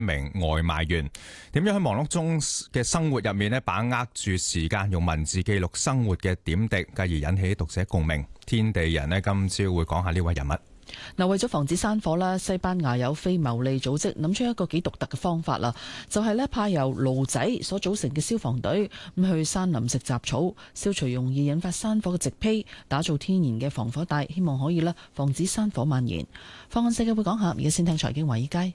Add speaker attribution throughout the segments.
Speaker 1: 名外賣員，點樣喺忙碌中嘅生活入面咧，把握住時間，用文字記錄生活嘅點滴，繼而引起讀者共鳴。天地人咧今朝會講下呢位人物。
Speaker 2: 嗱，為咗防止山火啦，西班牙有非牟利組織諗出一個幾獨特嘅方法啦，就係派由驢仔所組成嘅消防隊咁去山林食雜草，消除容易引發山火嘅植被，打造天然嘅防火帶，希望可以防止山火蔓延。放眼世界會講下，而家先聽財經華爾街。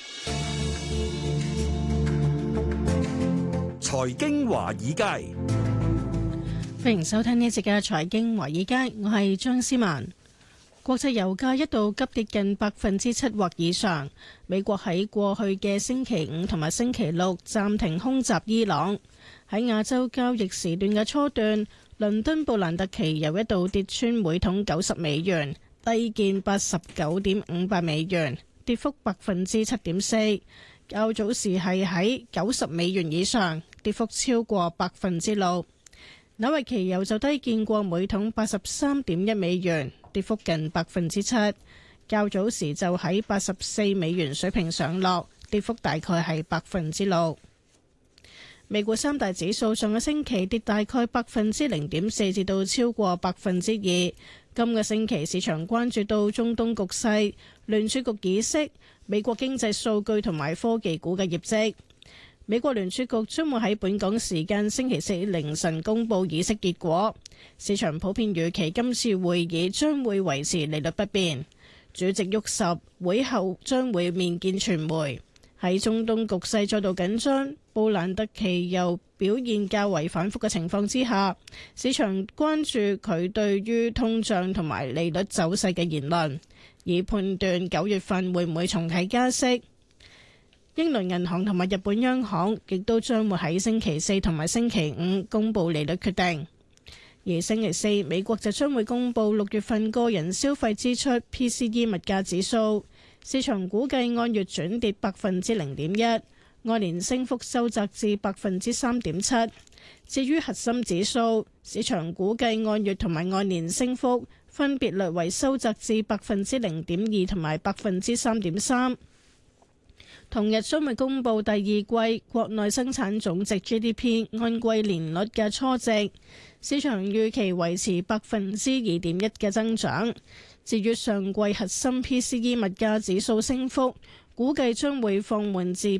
Speaker 3: 財經華爾街，
Speaker 4: 歡迎收聽呢一節嘅財經華爾街，我係張思文。國際油價一度急跌近7%或以上。美國喺過去嘅星期五同埋星期六暫停空襲伊朗。喺亞洲交易時段嘅初段，倫敦布蘭特期油一度跌穿每桶90美元，低見89.58美元，跌幅7.4%。較早時係喺90美元以上，跌幅超過6%。紐約期油就低見過每桶83.1美元，跌幅近7%。較早時就喺84美元水平上落，跌幅大概係6%。美股三大指數上個星期跌大概0.4%至到超過2%。今個星期市場關注到中東局勢、聯儲局議息、美國經濟數據同埋科技股嘅業績。美國聯儲局將會喺本港時間星期四凌晨公佈議息結果，市場普遍預期今次會議將會維持利率不變。主席沃什會後將會面見傳媒。喺中東局勢再度緊張、布蘭特期油表現較為反覆嘅情況之下，市場關注佢對於通脹同埋利率走勢嘅言論，以判斷9月份會唔會重啟加息。英倫銀行同埋日本央行亦都將會喺星期四同埋星期五公布利率決定，而星期四美國就將會公布6月份個人消費支出 PCE 物價指數，市場估計按月轉跌0.1%，按年升幅收窄至3.7%。至於核心指數，市場估計按月同埋按年升幅分別略為收窄至0.2%同埋3.3%。同日將會公布第二季國內生產總值 GDP 按季年率嘅初值，市場預期維持2.1%嘅增長。至於上季核心 PCE 物價指數升幅，估計將會放緩至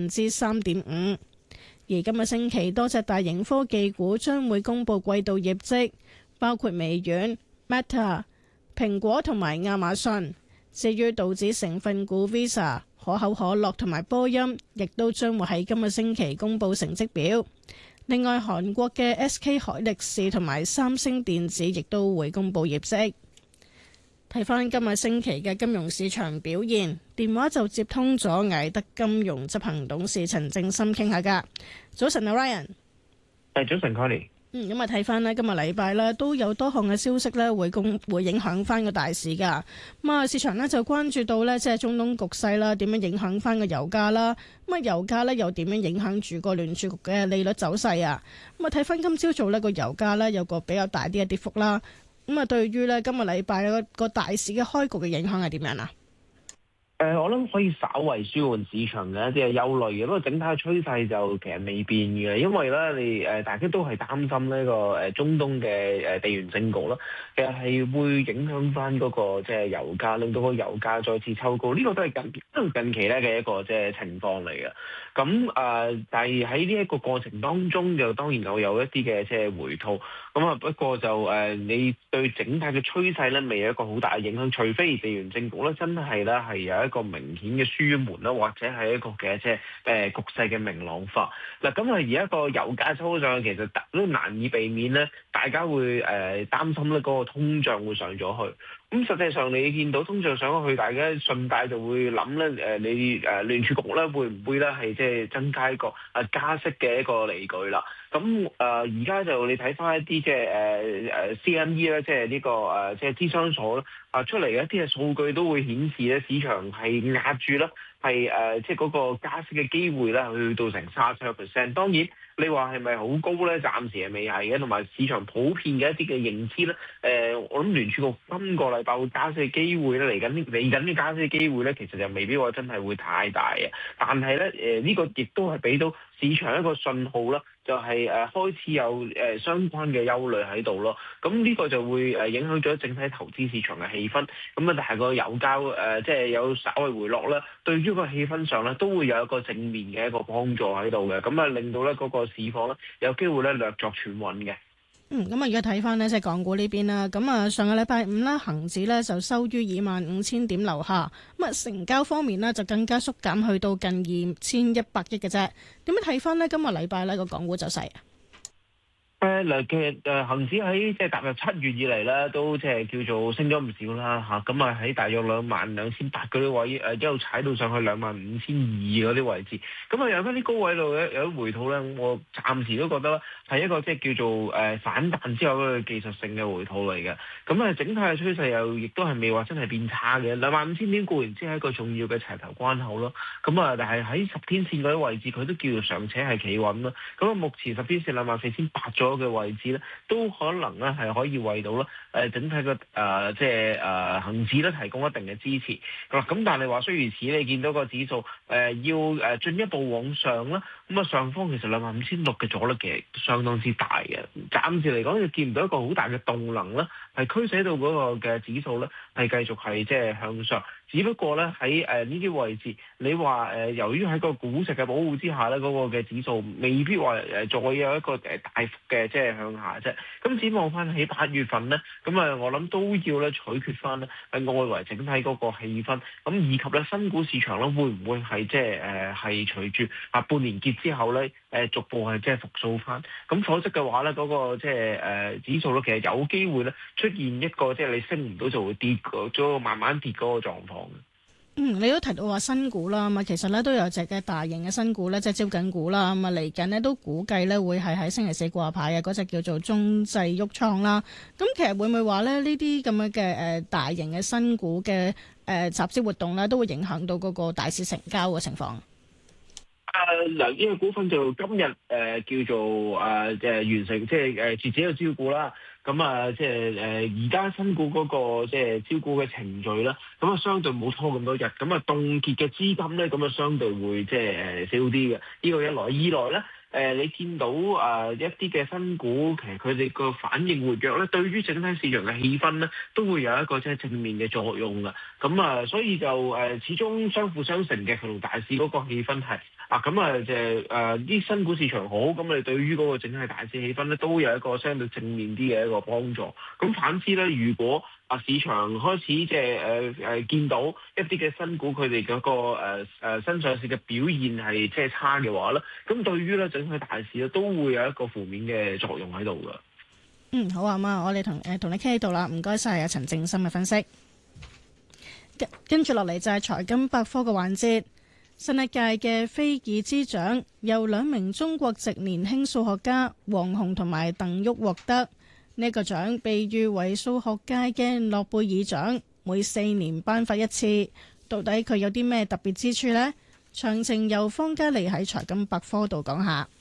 Speaker 4: 3.5%。而今個星期多隻大型科技股將會公布季度業績，包括微軟、Meta、蘋果同埋亞馬遜。至於道指成分股 Visa、可口可樂同埋波音，亦都將會喺今個星期公布成績表。另外，韓國嘅 SK 海力士同埋三星電子亦都會公布業績。睇返今個星期嘅金融市場表現，電話就接通咗艾德金融執行董事陳正深傾下㗎。早晨啊 Ryan。
Speaker 5: 早晨 Connie。
Speaker 4: 咁啊睇翻呢今日禮拜呢都有多項嘅消息呢會影響翻個大市噶。咁啊市場呢就關注到呢即係中東局勢啦，點樣影響翻個油價啦。咁啊油價呢又點樣影響住個聯儲局嘅利率走勢啊？咁啊睇翻今朝早呢個油價呢有個比較大啲嘅跌幅啦。咁啊對於呢今日禮拜個大市嘅開局嘅影響係點樣啊？
Speaker 5: 我諗可以稍為舒緩市場嘅一啲嘅憂慮嘅，不過整體嘅趨勢就其實未變嘅，因為咧大家都係擔心呢個中東嘅地緣政局啦，其實係會影響翻嗰個即係油價，令到個油價再次抽高，呢個都係近期咧嘅一個即係情況嚟嘅。咁但係喺呢一個過程當中，就當然有一啲嘅即係回吐。咁啊不過就你對整體嘅趨勢咧未有一個好大嘅影響，除非地緣政局咧真係咧係有一個明顯嘅舒緩啦，或者係一個嘅即係局勢嘅明朗化。嗱咁而家個油價抽上去，其實都難以避免咧，大家會擔心咧嗰個通脹會上咗去。咁實際上你見到通脹上去，大家順帶就會諗咧，你聯儲局咧會唔會咧係即係增加一個加息嘅一個理據啦？ 咁而家就你睇翻一啲即係CME 咧，即係呢個即係諮商所咧出嚟嘅一啲嘅數據都會顯示咧，市場係壓住啦，係即係嗰個加息嘅機會咧去到成37%。當然你話係咪好高咧？暫時係未係嘅，同埋市場普遍嘅一啲嘅認知咧，我諗聯儲局今個禮拜會加息嘅機會咧，嚟緊嘅加息嘅機會咧，其實就未必話真係會太大嘅。但係咧呢個亦都係俾到市場一個信號啦，就係開始有相關嘅憂慮喺度咯。咁呢個就會影響咗整體投資市場嘅氣氛。咁啊，但係個油價即係有稍微回落啦，對於個氣氛上咧都會有一個正面嘅一個幫助喺度嘅。咁啊，令到咧嗰個市況咧有機會咧略作喘穩嘅。
Speaker 4: 咁啊，而家睇翻呢，即係港股呢邊啦。咁啊，上個禮拜五啦，恒指呢就收於25,000點樓下。咁啊，成交方面呢，就更加縮減去到近2,100億嘅啫。點樣睇翻呢？今個禮拜呢個港股走勢啊？
Speaker 5: 嗱，其實恆指喺即係踏入7月以嚟咧，都即係叫做升咗唔少啦嚇。咁啊喺大約22,800嗰啲位一路踩到上去25,200嗰啲位置。咁啊有翻啲高位度有啲回吐咧，我暫時都覺得係一個即係叫做反彈之後嘅技術性嘅回吐嚟嘅。咁啊整體嘅趨勢又亦都係未話真係變差嘅。25,000點固然之係一個重要嘅齊頭關口咯。咁啊但係喺10天線嗰啲位置，佢都叫做尚且係企穩啦。咁啊目前10天線24,800咗嘅位置咧，都可能咧係可以為到咧整體嘅即係恆指咧提供一定嘅支持。咁但係話雖如此，你見到個指數要進一步往上啦，咁啊上方其實25,600嘅阻力其實相當之大嘅。暫時嚟講，又見唔到一個好大嘅動能啦，係驅使到嗰個嘅指數咧係繼續係即係向上。只不過咧喺呢啲位置，你話由於喺個股市嘅保護之下咧，嗰個嘅指數未必話再有一個大幅嘅即係向下啫。咁展望翻喺8月份咧，咁啊我諗都要咧取決翻咧外圍整體嗰個氣氛，咁以及咧新股市場咧會唔會係即係係隨住半年結之後咧逐步係即係復甦翻。咁否則嘅話咧，嗰個即係指數咧其實有機會咧出現一個即係你升唔到就會跌咗慢慢跌嗰個狀況。
Speaker 4: 你都提到話新股啦，咁啊其實咧都有隻嘅大型嘅新股咧，即係招緊股啦，咁啊嚟緊呢都估計咧會係喺星期四掛牌嘅嗰隻叫做中製鬱創啦。咁其實會唔會話咧呢啲咁樣嘅大型嘅新股嘅集資活動咧，都會影響到嗰個大市成交嘅情況？
Speaker 5: 嗱，呢個股份就今日叫做完成，即係截止個招股啦。咁啊，即係而家新股嗰個即係招股嘅程序啦，咁啊相對冇拖咁多日，咁啊凍結嘅資金咧，咁啊相對會即係少啲嘅。呢個一來，二來咧。你見到一啲嘅新股，其實佢哋個反應活躍咧，對於整體市場嘅氣氛咧，都會有一個即係正面嘅作用㗎。咁啊，所以就始終相輔相成嘅，佢同大市嗰個氣氛係咁啊，就啲新股市場好，咁你對於嗰個整體大市氣氛咧，都有一個相對正面啲嘅一個幫助。咁反之咧，如果市場開始即係見到一啲嘅新股佢哋嗰個新上市嘅表現係即係差嘅話咧，咁對於咧整體大市咧都會有一個負面嘅作用喺度㗎。
Speaker 4: 好啊，我哋同你傾喺度啦，唔該晒啊陳正深嘅分析。跟住落嚟就係財金百科嘅環節，新一屆嘅菲爾茲獎由2名中國籍年輕數學家黃洪同埋鄧旭獲得。呢個獎被譽為數學界嘅諾貝爾獎，每4年頒發一次。到底佢有啲咩特別之處呢？詳情由方嘉利喺財金百科度講下。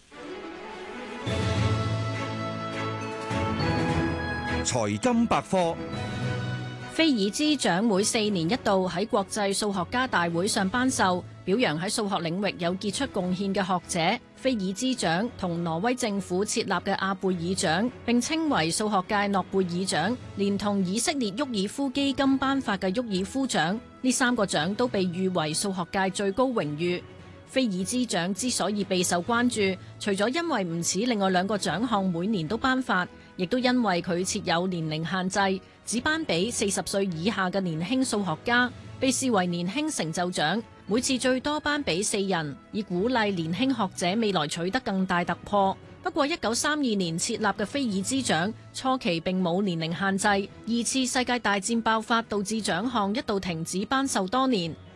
Speaker 3: 財金百科。
Speaker 6: 菲爾茲獎每4年一度喺國際數學家大會上頒授，表揚喺數學領域有傑出貢獻嘅學者。菲爾茲獎同挪威政府設立嘅阿貝爾獎並稱為數學界諾貝爾獎，連同以色列沃爾夫基金頒發嘅沃爾夫獎，呢3個獎都被譽為數學界最高榮譽。菲爾茲獎之所以備受關注，除咗因為唔似另外2個獎項每年都頒發，亦都因為佢設有年齡限制，只頒俾40歲以下嘅年輕數學家，被視為年輕成就獎，每次最多頒俾4人，以鼓勵年輕學者未來取得更大突破。不過1932年設立嘅菲爾茲獎初期並冇年齡限制，2次世界大戰爆發導致獎項一度停止頒授多年。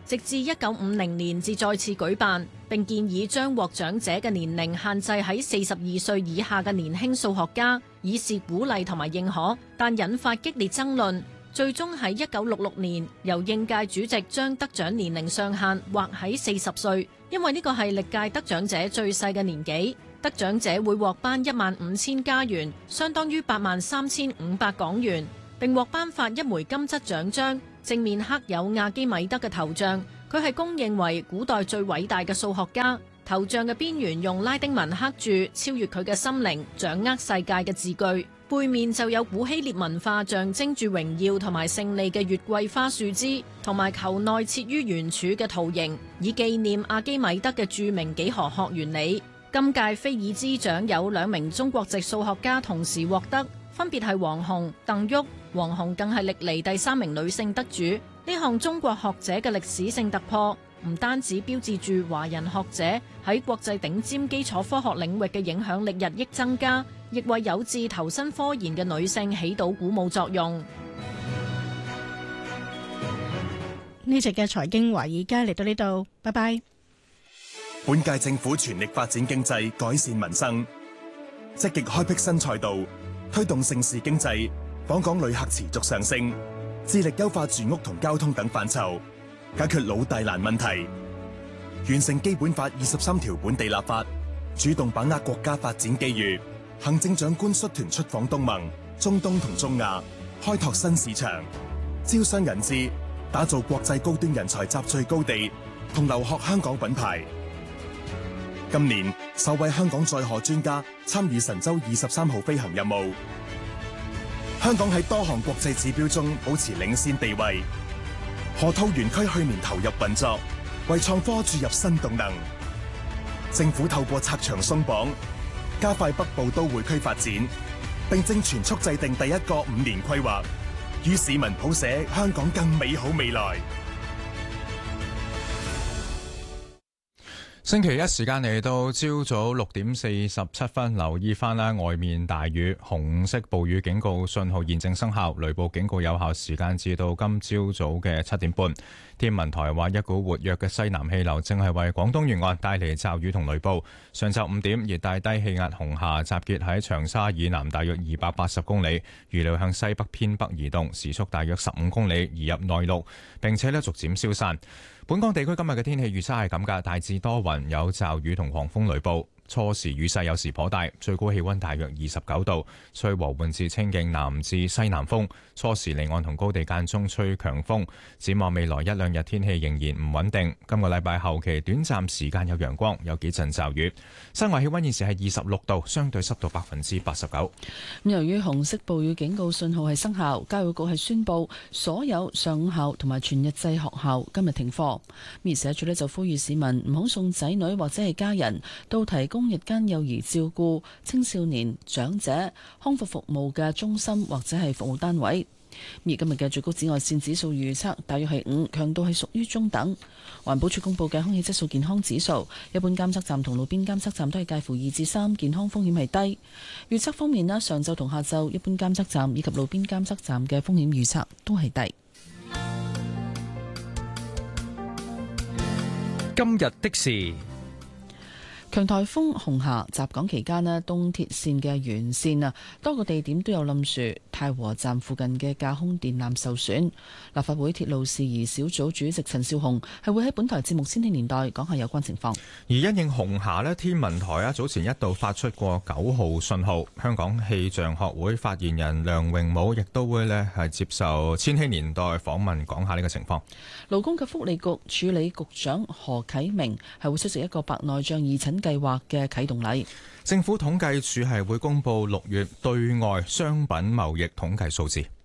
Speaker 6: 直至1950年至再次舉辦，並建議將獲獎者嘅年齡限制喺42歲以下嘅年輕數學家，以示鼓勵同埋認可，但引發激烈爭論。最終喺1966年，由應屆主席將得獎年齡上限劃喺40歲，因為呢個係歷屆得獎者最細嘅年紀。得獎者會獲頒15000加元，相當於83500港元，並獲頒發一枚金質獎章，正面刻有亞基米德嘅頭像，佢係公認為古代最偉大嘅數學家。頭像嘅邊緣用拉丁文刻住超越佢嘅心靈、掌握世界嘅字句，背面就有古希臘文化象徵住榮耀同埋勝利嘅月桂花樹枝，同埋球內設於圓柱嘅圖形，以紀念亞基米德嘅著名幾何學原理。今屆菲爾茲獎有2名中國籍數學家同時獲得，分別係黃洪、鄧旭。黃洪更係歷嚟第3名女性得主。呢項中國學者嘅歷史性突破，唔單止標誌住華人學者喺國際頂尖基礎科學領域嘅影響力日益增加，亦為有志投身科研嘅女性起到鼓舞作用。
Speaker 4: 呢集嘅財經華爾街嚟到呢度，拜拜。
Speaker 7: 本屆政府全力發展經濟，改善民生，積極開闢新賽道，推動盛事經濟，訪港旅客持續上升，致力優化住屋同交通等範疇，解決老大難問題，完成基本法23條本地立法，主動把握國家發展機遇。行政長官率團出訪東盟、中東同中亞，開拓新市場，招商引資，打造國際高端人才集聚高地，同留學香港品牌。今年首位香港載荷專家參與神舟23號飛行任務。香港喺多項國際指標中保持領先地位。河套園區去年投入運作，為創科注入新動能。政府透過拆牆鬆綁，加快北部都會區發展，並正全速制定第一個5年規劃，與市民譜寫香港更美好未來。
Speaker 1: 星期一時間嚟到朝早6點47分，留意翻啦，外面大雨，紅色暴雨警告信號現正生效，雷暴警告有效時間至到今朝早嘅7點半。天文台話，一股活躍嘅西南氣流正係為廣東沿岸帶嚟驟雨同雷暴。上晝5點，熱帶低氣壓紅霞集結喺長沙以南大約280公里，預料向西北偏北移動，時速大約15公里，移入內陸，並且逐漸消散。本港地區今日嘅天氣預測係咁㗎，大致多雲，有驟雨同狂風雷暴。初時雨勢有時頗大，最高氣溫大約29度，吹和緩至清勁南至西南風。初時離岸同高地間中吹強風。展望未來1、2日天氣仍然唔穩定。今個禮拜後期短暫時間有陽光，有幾陣驟雨。室外氣溫現時係26度，相對濕度89%。
Speaker 2: 由於紅色暴雨警告信號係生效，教育局係宣布所有上午校同埋全日制學校今日停課。而社署就呼籲市民唔好送仔女或者係家人到提供日間幼兒照顧、青少年、長者康復服務嘅中心或者係服務單位。而今日嘅最高紫外線指數預測大約係5，強度係屬於中等。環保署公布嘅空氣質素健康指數，一般監測站同路邊監測站都係介乎2至3，健康風險係低。預測方面咧，上晝同下晝一般監測站以及路邊監測站嘅風險預測都係低。
Speaker 3: 今日的事。
Speaker 2: 強颱風紅霞襲港期間咧，東鐵線嘅沿線多個地點都有冧樹，太和站附近嘅架空電纜受損。立法會鐵路事宜小組主席陳紹雄係會喺本台節目《千禧年代》講下有關情況。
Speaker 1: 而因應紅霞咧，天文台早前一度發出過9號信號。香港氣象學會發言人梁榮武亦都會係接受《千禧年代》訪問，講下呢個情況。
Speaker 2: 勞工及福利局署理局長何啟明係會出席一個白內障義診計劃嘅啟動禮。
Speaker 1: 政府統計處係會公布6月對外商品貿易統計數字。